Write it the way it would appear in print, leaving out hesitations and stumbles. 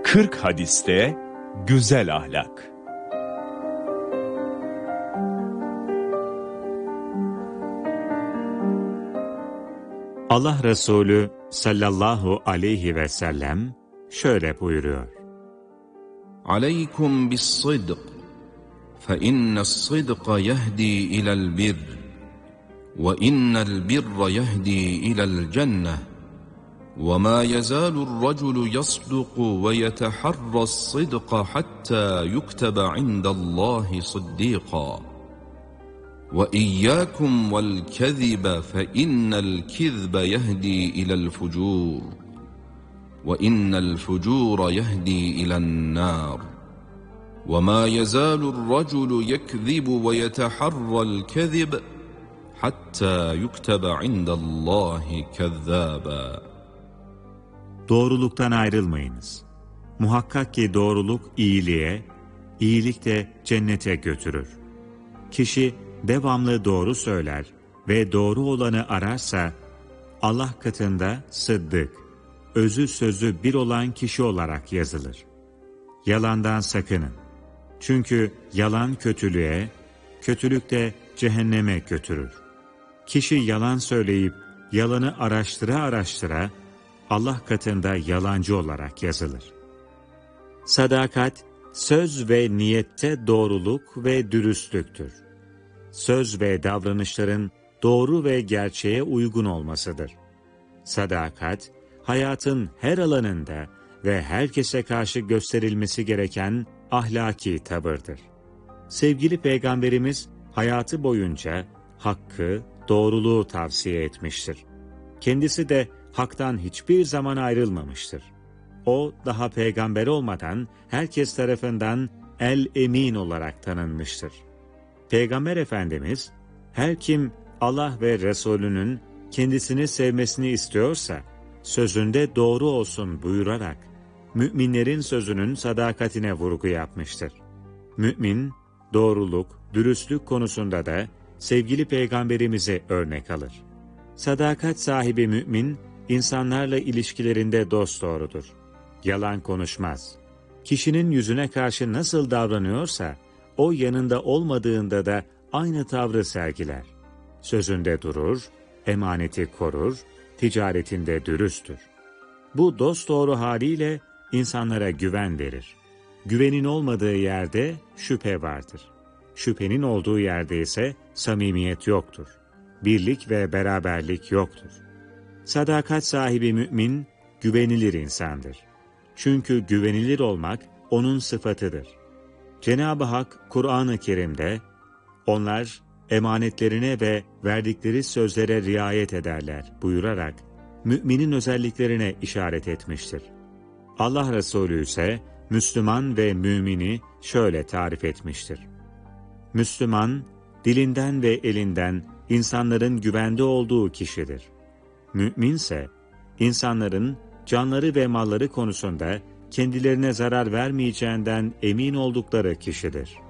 40 hadiste güzel ahlak. Allah Resulü sallallahu aleyhi ve sellem şöyle buyuruyor. Aleykum bis-sıdk فَإِنَّ-الصِّدْقَ يَهْدِي إِلَى الْبِرِّ وَإِنَّ الْبِرَّ يَهْدِي إِلَى الْجَنَّةِ وَمَا يَزَالُ الرَّجُلُ يَصْدُقُ وَيَتَحَرَّى الصِّدْقَ حَتَّى يُكْتَبَ عِندَ اللَّهِ صِدِّيقًا وَإِيَّاكُمْ وَالْكَذِبَ فَإِنَّ الْكِذْبَ يَهْدِي إِلَى الْفُجُورِ وَإِنَّ الْفُجُورَ يَهْدِي إِلَى النَّارِ وَمَا يَزَالُ الرَّجُلُ يَكْذِبُ وَيَتَحَرَّى الْكَذِبَ حَتَّى يُكْتَبَ عِندَ اللَّهِ كَذَّابًا. Doğruluktan ayrılmayınız. Muhakkak ki doğruluk iyiliğe, iyilik de cennete götürür. Kişi devamlı doğru söyler ve doğru olanı ararsa, Allah katında sıddık, özü sözü bir olan kişi olarak yazılır. Yalandan sakının. Çünkü yalan kötülüğe, kötülük de cehenneme götürür. Kişi yalan söyleyip yalanı araştıra araştıra Allah katında yalancı olarak yazılır. Sadakat, söz ve niyette doğruluk ve dürüstlüktür. Söz ve davranışların doğru ve gerçeğe uygun olmasıdır. Sadakat, hayatın her alanında ve herkese karşı gösterilmesi gereken ahlaki tavırdır. Sevgili Peygamberimiz hayatı boyunca hakkı, doğruluğu tavsiye etmiştir. Kendisi de haktan hiçbir zaman ayrılmamıştır. O daha peygamber olmadan herkes tarafından el-emin olarak tanınmıştır. Peygamber Efendimiz, her kim Allah ve Resulünün kendisini sevmesini istiyorsa, sözünde doğru olsun buyurarak, müminlerin sözünün sadakatine vurgu yapmıştır. Mümin, doğruluk, dürüstlük konusunda da sevgili Peygamberimize örnek alır. Sadakat sahibi mümin, insanlarla ilişkilerinde dosdoğrudur. Yalan konuşmaz. Kişinin yüzüne karşı nasıl davranıyorsa, o yanında olmadığında da aynı tavrı sergiler. Sözünde durur, emaneti korur, ticaretinde dürüsttür. Bu dosdoğru haliyle insanlara güven verir. Güvenin olmadığı yerde şüphe vardır. Şüphenin olduğu yerde ise samimiyet yoktur. Birlik ve beraberlik yoktur. Sadakat sahibi mümin, güvenilir insandır. Çünkü güvenilir olmak onun sıfatıdır. Cenab-ı Hak Kur'an-ı Kerim'de, onlar emanetlerine ve verdikleri sözlere riayet ederler buyurarak, müminin özelliklerine işaret etmiştir. Allah Resulü ise Müslüman ve mümini şöyle tarif etmiştir. Müslüman, dilinden ve elinden insanların güvende olduğu kişidir. Müminse, insanların canları ve malları konusunda kendilerine zarar vermeyeceğinden emin oldukları kişidir.